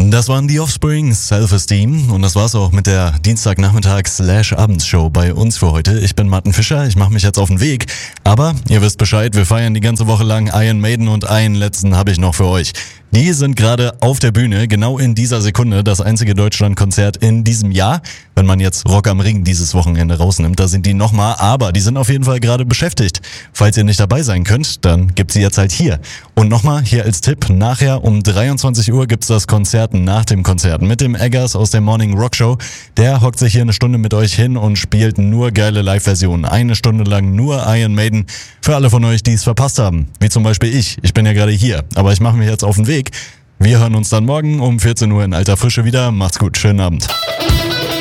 Das waren die Offspring, Self-Esteem, und das war's auch mit der Dienstagnachmittag/Abendsshow bei uns für heute. Ich bin Martin Fischer, ich mache mich jetzt auf den Weg, aber ihr wisst Bescheid, wir feiern die ganze Woche lang Iron Maiden und einen letzten habe ich noch für euch. Die sind gerade auf der Bühne, genau in dieser Sekunde, das einzige Deutschlandkonzert in diesem Jahr. Wenn man jetzt Rock am Ring dieses Wochenende rausnimmt, da sind die nochmal, aber die sind auf jeden Fall gerade beschäftigt. Falls ihr nicht dabei sein könnt, dann gibt's sie jetzt halt hier. Und nochmal hier als Tipp, nachher um 23 Uhr gibt's das Konzert nach dem Konzert mit dem Eggers aus der Morning Rock Show. Der hockt sich hier eine Stunde mit euch hin und spielt nur geile Live-Versionen. Eine Stunde lang nur Iron Maiden. Für alle von euch, die es verpasst haben. Wie zum Beispiel ich. Ich bin ja gerade hier, aber ich mache mich jetzt auf den Weg. Wir hören uns dann morgen um 14 Uhr in alter Frische wieder. Macht's gut, schönen Abend.